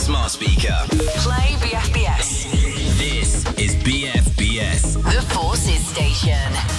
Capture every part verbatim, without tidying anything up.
smart speaker. Play B F B S. This is B F B S. The Forces Station.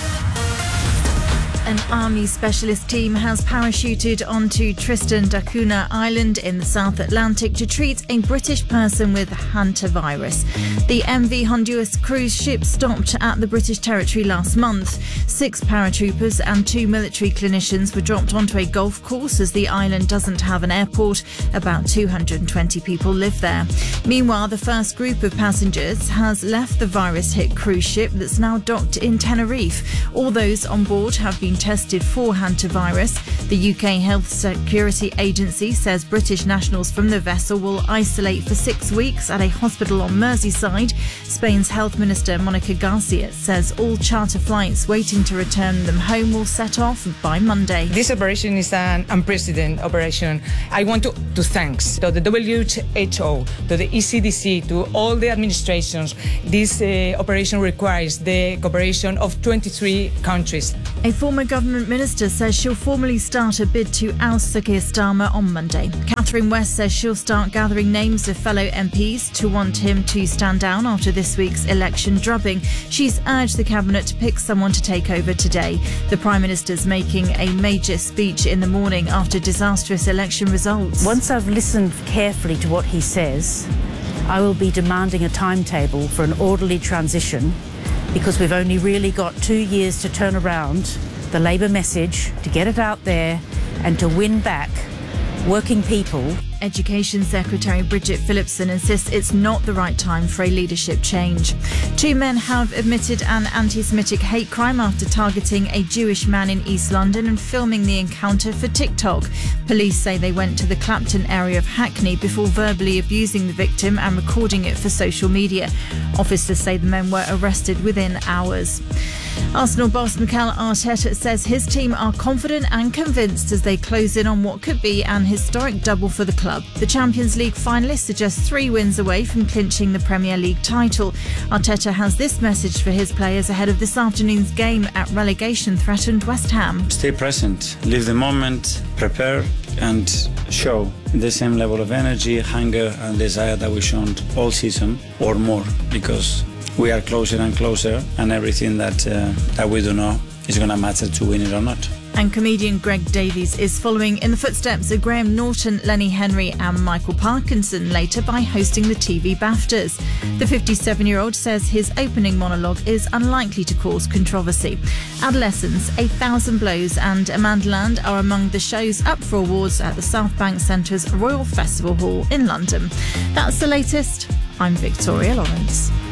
An army specialist team has parachuted onto Tristan da Cunha Island in the South Atlantic to treat a British person with hantavirus. The M V Honduras cruise ship stopped at the British territory last month. Six paratroopers and two military clinicians were dropped onto a golf course as the island doesn't have an airport. About two hundred twenty people live there. Meanwhile, the first group of passengers has left the virus-hit cruise ship that's now docked in Tenerife. All those on board have been tested for hantavirus. The U K Health Security Agency says British nationals from the vessel will isolate for six weeks at a hospital on Merseyside. Spain's Health Minister Monica Garcia says all charter flights waiting to return them home will set off by Monday. This operation is an unprecedented operation. I want to, to thank to the W H O, to the E C D C, to all the administrations. This uh, operation requires the cooperation of twenty-three countries. A former government minister says she'll formally start a bid to oust Sir Keir Starmer on Monday. Catherine West says she'll start gathering names of fellow M Ps to want him to stand down after this week's election drubbing. She's urged the cabinet to pick someone to take over today. The Prime Minister's making a major speech in the morning after disastrous election results. Once I've listened carefully to what he says, I will be demanding a timetable for an orderly transition, because we've only really got two years to turn around the Labour message, to get it out there and to win back working people. Education Secretary Bridget Phillipson insists it's not the right time for a leadership change. Two men have admitted an anti-Semitic hate crime after targeting a Jewish man in East London and filming the encounter for TikTok. Police say they went to the Clapton area of Hackney before verbally abusing the victim and recording it for social media. Officers say the men were arrested within hours. Arsenal boss Mikel Arteta says his team are confident and convinced as they close in on what could be an historic double for the club. The Champions League finalists are just three wins away from clinching the Premier League title. Arteta has this message for his players ahead of this afternoon's game at relegation-threatened West Ham. Stay present, live the moment, prepare and show the same level of energy, hunger and desire that we've shown all season or more, because we are closer and closer, and everything that uh, that we do know is going to matter to win it or not. And comedian Greg Davies is following in the footsteps of Graham Norton, Lenny Henry and Michael Parkinson later by hosting the T V BAFTAs. The fifty-seven-year-old says his opening monologue is unlikely to cause controversy. Adolescents, A Thousand Blows and Amanda Land are among the shows up for awards at the South Bank Centre's Royal Festival Hall in London. That's the latest. I'm Victoria Lawrence.